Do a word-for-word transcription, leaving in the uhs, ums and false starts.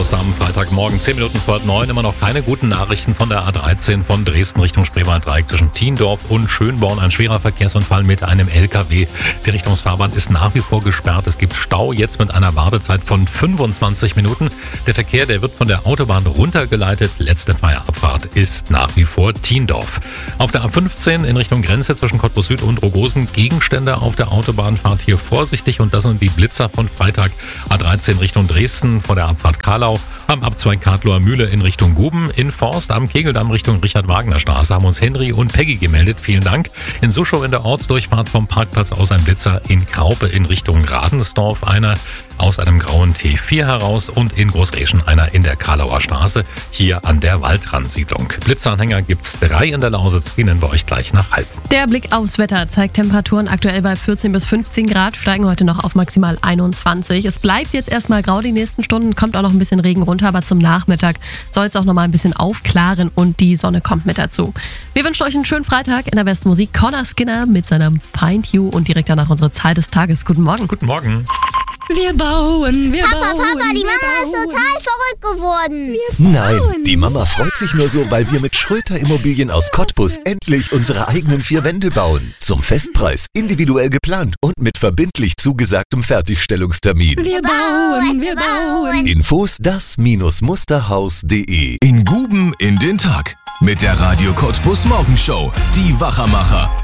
Cottbus am Freitagmorgen, zehn Minuten vor neun. Immer noch keine guten Nachrichten von der A dreizehn von Dresden Richtung Spreewald-Dreieck zwischen Thiendorf und Schönborn. Ein schwerer Verkehrsunfall mit einem L K W. Die Richtungsfahrbahn ist nach wie vor gesperrt. Es gibt Stau jetzt mit einer Wartezeit von fünfundzwanzig Minuten. Der Verkehr, der wird von der Autobahn runtergeleitet. Letzte freie Abfahrt ist nach wie vor Thiendorf. Auf der A fünfzehn in Richtung Grenze zwischen Cottbus Süd und Rogosen Gegenstände auf der Autobahn. Fahrt hier vorsichtig und das sind die Blitzer von Freitag. A dreizehn Richtung Dresden vor der Abfahrt Karlau. Am Abzweig Kadloer Mühle in Richtung Guben. In Forst am Kegeldamm Richtung Richard-Wagner-Straße haben uns Henry und Peggy gemeldet. Vielen Dank. In Suschow in der Ortsdurchfahrt vom Parkplatz aus ein Blitzer. In Kraupe in Richtung Radensdorf einer aus einem grauen T vier heraus und in Großreschen einer in der Karlauer Straße, hier an der Waldrandsiedlung. Blitzeranhänger gibt's drei in der Lausitz, die nennen wir euch gleich nach halb. Der Blick aufs Wetter zeigt Temperaturen aktuell bei vierzehn bis fünfzehn Grad, steigen heute noch auf maximal einundzwanzig. Es bleibt jetzt erstmal grau die nächsten Stunden, kommt auch noch ein bisschen Regen runter, aber zum Nachmittag soll es auch noch mal ein bisschen aufklaren und die Sonne kommt mit dazu. Wir wünschen euch einen schönen Freitag. In der besten Musik Connor Skinner mit seinem Find You und direkt danach unsere Zahl des Tages. Guten Morgen. Guten Morgen. Wir bauen, wir Papa, bauen. Papa, die Mama wir ist bauen. total verrückt geworden. Nein, die Mama freut sich nur so, weil wir mit Schröter Immobilien aus Cottbus endlich unsere eigenen vier Wände bauen. Zum Festpreis, individuell geplant und mit verbindlich zugesagtem Fertigstellungstermin. Wir bauen, wir bauen. Infos das Musterhaus punkt de. In Guben in den Tag mit der Radio Cottbus Morgenshow. Die Wachermacher.